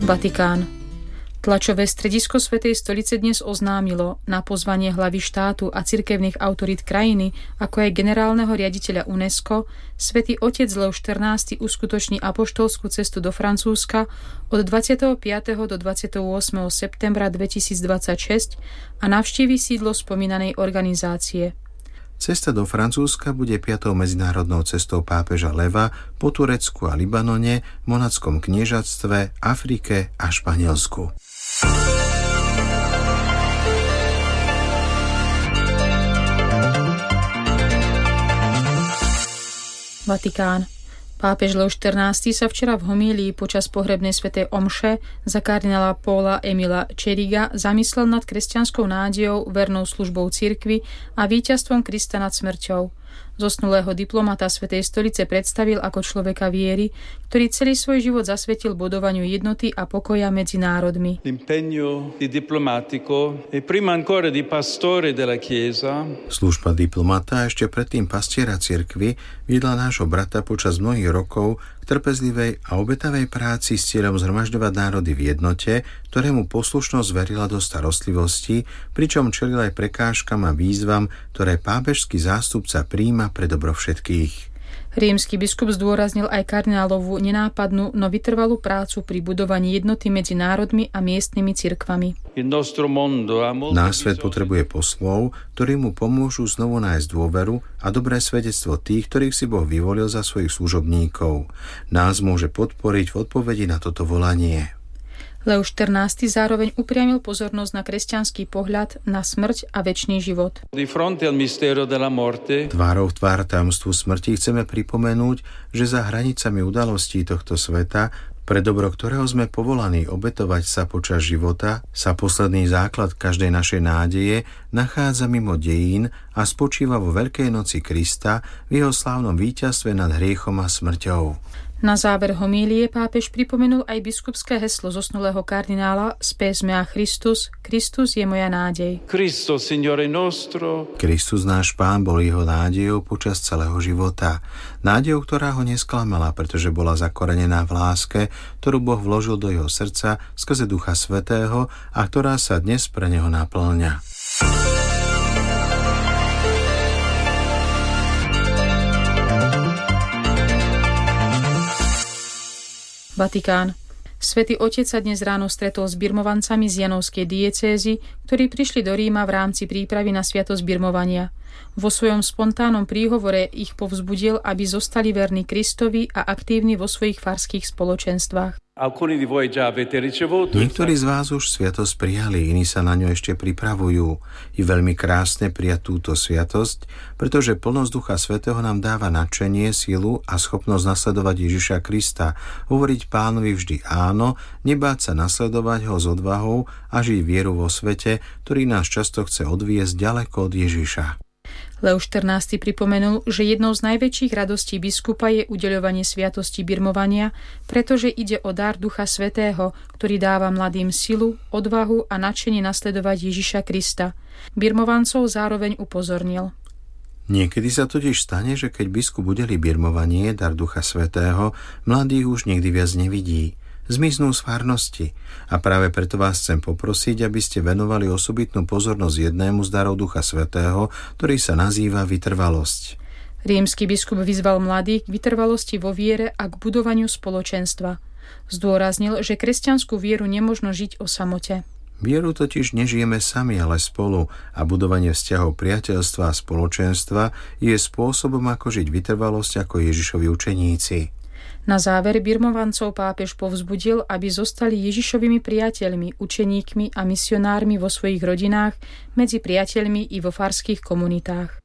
Vatikán. Tlačové stredisko Svätej stolice dnes oznámilo na pozvanie hlavy štátu a cirkevných autorít krajiny, ako aj generálneho riaditeľa UNESCO, Svätý Otec Leo XIV uskutoční apoštolskú cestu do Francúzska od 25. do 28. septembra 2026 a navštívi sídlo spomínanej organizácie. Cesta do Francúzska bude 5. medzinárodnou cestou pápeža Leva po Turecku a Libanone, monackom kniežatstve, Afrike a Španielsku. Vatikán. Pápež Leo XIV sa včera v homílii počas pohrebnej svätej omše za kardinála Paula Emila Cheriga zamyslel nad kresťanskou nádejou, vernou službou cirkvi a víťazstvom Krista nad smrťou. Zosnulého diplomata Svätej stolice predstavil ako človeka viery, ktorý celý svoj život zasvetil budovaniu jednoty a pokoja medzi národmi. Služba diplomata a ešte predtým pastiera cirkvi viedla nášho brata počas mnohých rokov k trpezlivej a obetavej práci s cieľom zhromažďovať národy v jednote, ktorému poslušnosť verila do starostlivosti, pričom čelil aj prekážkam a výzvam, ktoré pápežský zástupca prijíma pre dobro všetkých. Rímsky biskup zdôraznil aj kardinálovú nenápadnú, no vytrvalú prácu pri budovaní jednoty medzi národmi a miestnymi cirkvami. Náš svet potrebuje poslov, ktorí mu pomôžu znovu nájsť dôveru a dobré svedectvo tých, ktorých si Boh vyvolil za svojich služobníkov. Nás môže podporiť v odpovedi na toto volanie. Leo XIV zároveň upriamil pozornosť na kresťanský pohľad na smrť a večný život. Tvárou v tvár tajomstvu smrti chceme pripomenúť, že za hranicami udalostí tohto sveta, pre dobro ktorého sme povolaní obetovať sa počas života, sa posledný základ každej našej nádeje nachádza mimo dejín a spočíva vo Veľkej noci Krista v jeho slávnom víťazstve nad hriechom a smrťou. Na záver homílie pápež pripomenul aj biskupské heslo zosnulého kardinála Spes mea Christus, Kristus je moja nádej. Kristus náš Pán bol jeho nádejou počas celého života. Nádejou, ktorá ho nesklamala, pretože bola zakorenená v láske, ktorú Boh vložil do jeho srdca skrze Ducha Svätého a ktorá sa dnes pre neho naplňa. Vatikán. Svätý Otec sa dnes ráno stretol s birmovancami z Janovskej diecézy, ktorí prišli do Ríma v rámci prípravy na sviatosť birmovania. Vo svojom spontánnom príhovore ich povzbudil, aby zostali verní Kristovi a aktívni vo svojich farských spoločenstvách. Niektorí z vás už sviatosť prijali, iní sa na ňu ešte pripravujú. Je veľmi krásne prijať túto sviatosť, pretože plnosť Ducha Svätého nám dáva nadšenie, silu a schopnosť nasledovať Ježiša Krista, hovoriť Pánovi vždy áno, nebáť sa nasledovať ho s odvahou a žiť vieru vo svete, ktorý nás často chce odviesť ďaleko od Ježiša. Leo XIV pripomenul, že jednou z najväčších radostí biskupa je udeľovanie sviatosti birmovania, pretože ide o dar Ducha Svätého, ktorý dáva mladým silu, odvahu a nadšenie nasledovať Ježiša Krista. Birmovancov zároveň upozornil. Niekedy sa totiž stane, že keď biskup udeli birmovanie, dar Ducha Svätého, mladých už nikdy viac nevidí. Zmiznú z farnosti a práve preto vás chcem poprosiť, aby ste venovali osobitnú pozornosť jednému z darov Ducha Svätého, ktorý sa nazýva vytrvalosť. Rímsky biskup vyzval mladých k vytrvalosti vo viere a k budovaniu spoločenstva. Zdôraznil, že kresťanskú vieru nemožno žiť o samote. Vieru totiž nežijeme sami, ale spolu a budovanie vzťahov priateľstva a spoločenstva je spôsobom, ako žiť vytrvalosť ako Ježišovi učeníci. Na záver birmovancov pápež povzbudil, aby zostali Ježišovými priateľmi, učeníkmi a misionármi vo svojich rodinách, medzi priateľmi i vo farských komunitách.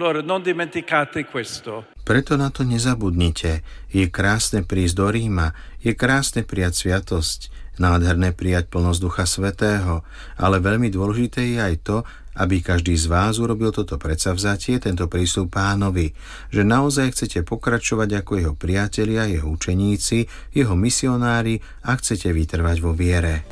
Preto na to nezabudnite. Je krásne prísť do Ríma, je krásne prijať sviatosť, nádherné prijať plnosť Ducha Svätého, ale veľmi dôležité je aj to, aby každý z vás urobil toto predsavzatie, tento prísľub Pánovi, že naozaj chcete pokračovať ako jeho priatelia, jeho učeníci, jeho misionári a chcete vytrvať vo viere.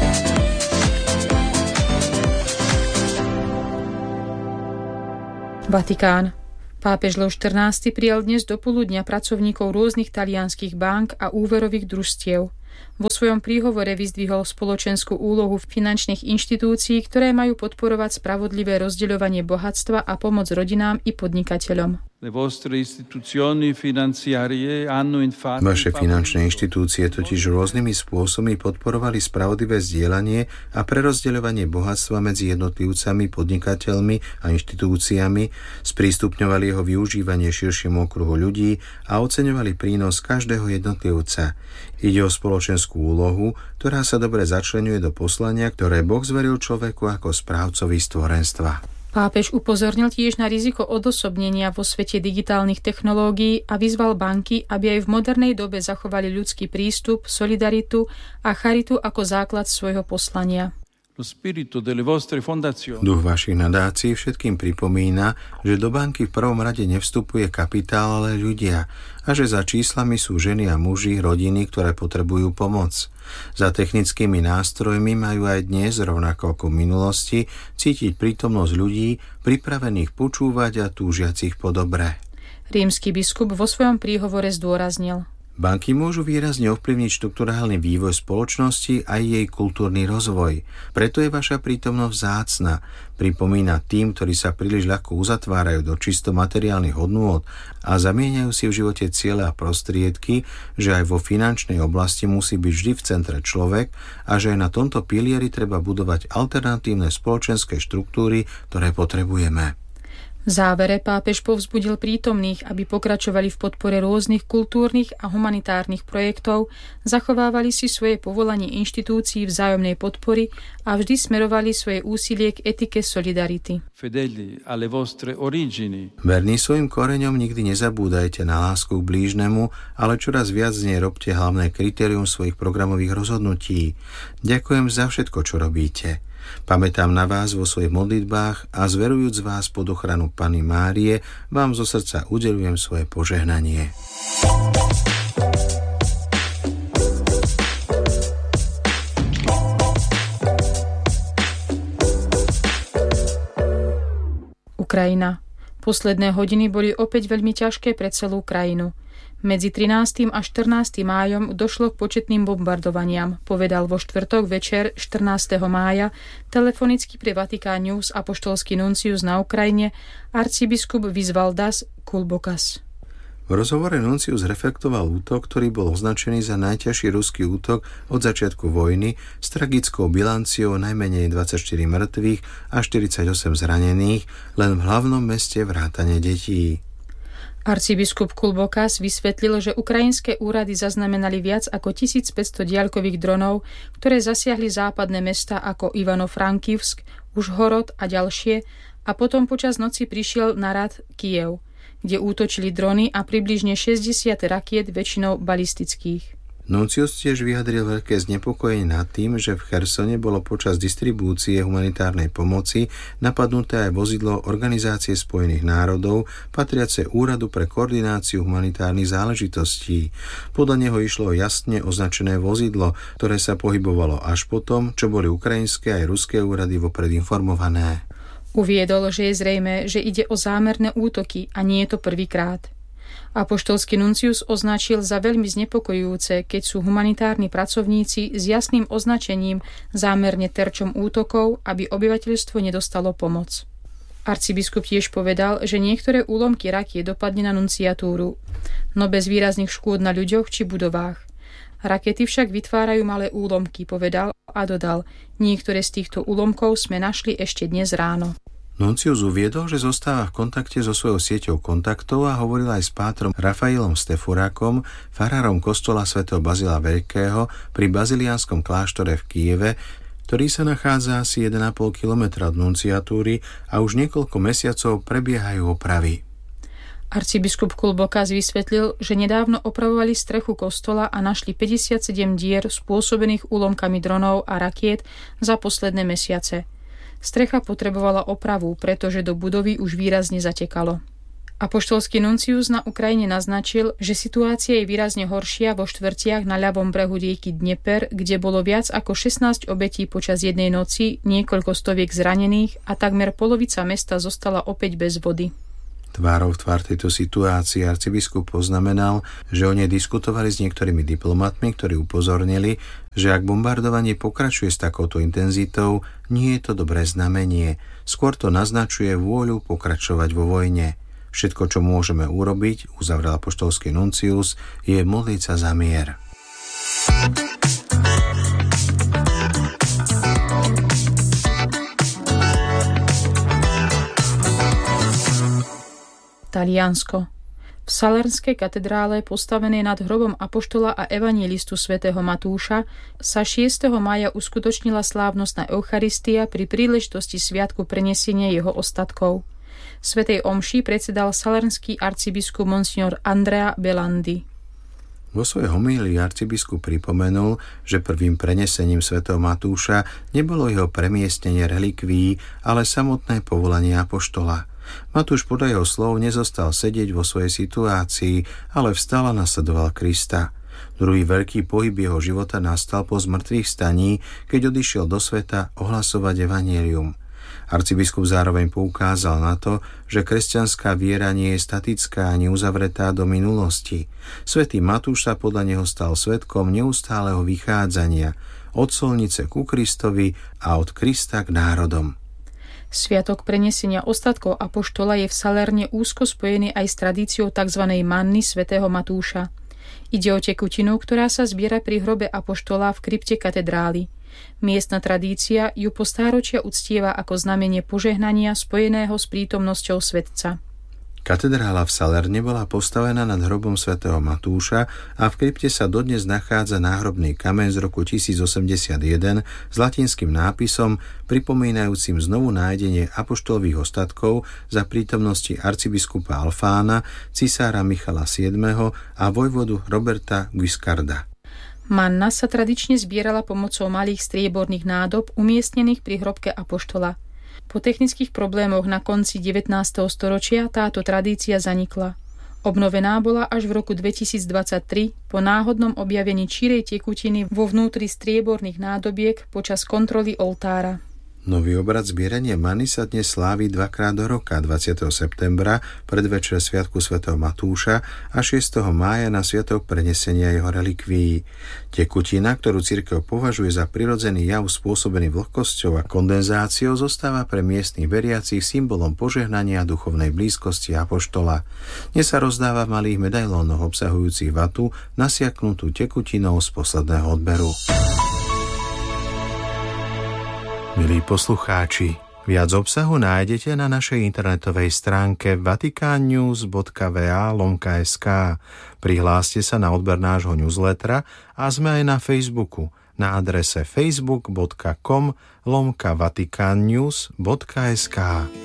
Vatikán. Pápež Leo XIV prijal dnes dopoludnia pracovníkov rôznych talianskych bank a úverových družstiev. Vo svojom príhovore vyzdvihol spoločenskú úlohu finančných inštitúcií, ktoré majú podporovať spravodlivé rozdeľovanie bohatstva a pomoc rodinám i podnikateľom. Vaše finančné inštitúcie totiž rôznymi spôsobmi podporovali spravodlivé zdieľanie a prerozdeľovanie bohatstva medzi jednotlivcami, podnikateľmi a inštitúciami, sprístupňovali jeho využívanie širšiemu okruhu ľudí a oceňovali prínos každého jednotlivca. Ide o spoločenskú úlohu, ktorá sa dobre začleňuje do poslania, ktoré Boh zveril človeku ako správcovi stvorenstva. Pápež upozornil tiež na riziko odosobnenia vo svete digitálnych technológií a vyzval banky, aby aj v modernej dobe zachovali ľudský prístup, solidaritu a charitu ako základ svojho poslania. Duch vašich nadácií všetkým pripomína, že do banky v prvom rade nevstupuje kapitál, ale ľudia a že za číslami sú ženy a muži, rodiny, ktoré potrebujú pomoc. Za technickými nástrojmi majú aj dnes, rovnako ako v minulosti, cítiť prítomnosť ľudí, pripravených počúvať a túžiacich po dobre. Rímsky biskup vo svojom príhovore zdôraznil: Banky môžu výrazne ovplyvniť štrukturálny vývoj spoločnosti a jej kultúrny rozvoj. Preto je vaša prítomnosť vzácna. Pripomína tým, ktorí sa príliš ľahko uzatvárajú do čisto materiálnych hodnôt a zamieňajú si v živote ciele a prostriedky, že aj vo finančnej oblasti musí byť vždy v centre človek a že aj na tomto pilieri treba budovať alternatívne spoločenské štruktúry, ktoré potrebujeme. V závere pápež povzbudil prítomných, aby pokračovali v podpore rôznych kultúrnych a humanitárnych projektov, zachovávali si svoje povolanie inštitúcií vzájomnej podpory a vždy smerovali svoje úsilie k etike solidarity. Verní svojim koreňom nikdy nezabúdajte na lásku k blížnemu, ale čoraz viac z nej robte hlavné kritérium svojich programových rozhodnutí. Ďakujem za všetko, čo robíte. Pamätám na vás vo svojich modlitbách a zverujúc vás pod ochranu Panny Márie, vám zo srdca udeľujem svoje požehnanie. Ukrajina. Posledné hodiny boli opäť veľmi ťažké pre celú krajinu. Medzi 13. a 14. májom došlo k početným bombardovaniam, povedal vo štvrtok večer 14. mája telefonicky pre Vatikán News apoštolský nuncius na Ukrajine arcibiskup Visvaldas Kulbokas. V rozhovore nuncius reflektoval útok, ktorý bol označený za najťažší ruský útok od začiatku vojny s tragickou bilanciou najmenej 24 mŕtvych a 48 zranených len v hlavnom meste vrátane detí. Arcibiskup Kulbokas vysvetlil, že ukrajinské úrady zaznamenali viac ako 1500 diaľkových dronov, ktoré zasiahli západné mestá ako Ivano-Frankivsk, Užhorod a ďalšie, a potom počas noci prišiel na rad Kyjev, kde útočili drony a približne 60 rakiet, väčšinou balistických. Nuncius tiež vyjadril veľké znepokojenie nad tým, že v Chersone bolo počas distribúcie humanitárnej pomoci napadnuté aj vozidlo Organizácie spojených národov, patriace Úradu pre koordináciu humanitárnych záležitostí. Podľa neho išlo o jasne označené vozidlo, ktoré sa pohybovalo až potom, čo boli ukrajinské aj ruské úrady vopred informované. Uviedol, že je zrejmé, že ide o zámerné útoky a nie je to prvýkrát. Apoštolský nuncius označil za veľmi znepokojujúce, keď sú humanitárni pracovníci s jasným označením zámerne terčom útokov, aby obyvateľstvo nedostalo pomoc. Arcibiskup tiež povedal, že niektoré úlomky rakiet dopadne na nunciatúru, no bez výrazných škôd na ľuďoch či budovách. Rakety však vytvárajú malé úlomky, povedal a dodal, niektoré z týchto úlomkov sme našli ešte dnes ráno. Nuncius uviedol, že zostáva v kontakte so svojou sieťou kontaktov a hovoril aj s pátrom Rafailom Stefurákom, farárom kostola svätého Bazila Veľkého pri baziliánskom kláštore v Kyjeve, ktorý sa nachádza asi 1,5 kilometra od nunciatúry a už niekoľko mesiacov prebiehajú opravy. Arcibiskup Kulbokas vysvetlil, že nedávno opravovali strechu kostola a našli 57 dier spôsobených úlomkami dronov a rakiet za posledné mesiace. Strecha potrebovala opravu, pretože do budovy už výrazne zatekalo. Apoštolský nuncius na Ukrajine naznačil, že situácia je výrazne horšia vo štvrtiach na ľavom brehu rieky Dnieper, kde bolo viac ako 16 obetí počas jednej noci, niekoľko stoviek zranených a takmer polovica mesta zostala opäť bez vody. Tvárou v tvár tejto situácii arcibiskup poznamenal, že o nej diskutovali s niektorými diplomatmi, ktorí upozornili, že ak bombardovanie pokračuje s takouto intenzitou, nie je to dobré znamenie. Skôr to naznačuje vôľu pokračovať vo vojne. Všetko, čo môžeme urobiť, uzavrel apoštolský nuncius, je modliť sa za mier. Taliansko. V Salernskej katedrále, postavenej nad hrobom apoštola a evanjelistu svätého Matúša, sa 6. mája uskutočnila slávnostná Eucharistia pri príležitosti sviatku prenesenia jeho ostatkov. Svätej omši predsedal salernský arcibiskup monsignor Andrea Belandi. Vo svojej homílii arcibiskup pripomenul, že prvým prenesením svätého Matúša nebolo jeho premiestnenie relikvií, ale samotné povolanie apoštola. Matúš podľa jeho slov nezostal sedieť vo svojej situácii, ale vstal a nasledoval Krista. Druhý veľký pohyb jeho života nastal po zmrtvých staní, keď odišiel do sveta ohlasovať evanjelium. Arcibiskup zároveň poukázal na to, že kresťanská viera nie je statická ani uzavretá do minulosti. Svätý Matúš sa podľa neho stal svedkom neustáleho vychádzania od solnice ku Kristovi a od Krista k národom. Sviatok prenesenia ostatkov apoštola je v Salerne úzko spojený aj s tradíciou tzv. Manny svätého Matúša. Ide o tekutinu, ktorá sa zbiera pri hrobe apoštola v krypte katedrály. Miestna tradícia ju po stáročia uctieva ako znamenie požehnania spojeného s prítomnosťou svätca. Katedrála v Salerne bola postavená nad hrobom svätého Matúša a v krypte sa dodnes nachádza náhrobný kameň z roku 1081 s latinským nápisom pripomínajúcim znovu nájdenie apoštolových ostatkov za prítomnosti arcibiskupa Alfána, cisára Michala VII a vojvodu Roberta Guiscarda. Manna sa tradične zbierala pomocou malých strieborných nádob umiestnených pri hrobke apoštola. Po technických problémoch na konci 19. storočia táto tradícia zanikla. Obnovená bola až v roku 2023 po náhodnom objavení čírej tekutiny vo vnútri strieborných nádobiek počas kontroly oltára. Nový obrad zbierania many sa dnes slávi dvakrát do roka, 20. septembra, predvečer sviatku svätého Matúša a 6. mája na sviatok prenesenia jeho relikvií. Tekutina, ktorú cirkev považuje za prirodzený jav spôsobený vlhkosťou a kondenzáciou, zostáva pre miestnych veriacich symbolom požehnania a duchovnej blízkosti apoštola. Dnes sa rozdáva v malých medailónoch obsahujúcich vatu nasiaknutú tekutinou z posledného odberu. Milí poslucháči, viac obsahu nájdete na našej internetovej stránke vatikannews.va/sk. Prihláste sa na odber nášho newslettera a sme aj na Facebooku na adrese facebook.com/vatikannews.sk.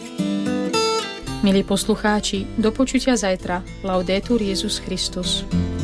Milí poslucháči, do počutia zajtra. Laudetur Jesus Christus.